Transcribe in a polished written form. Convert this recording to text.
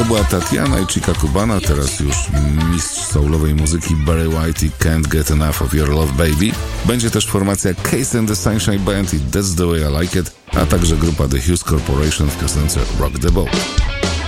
była Tatiana i Chica Cubana, teraz już mistrz soulowej muzyki Barry White i Can't Get Enough of Your Love Baby. Będzie też formacja Case and the Sunshine Band i That's the Way I Like It, a także grupa The Hughes Corporation w piosence Rock the Boat.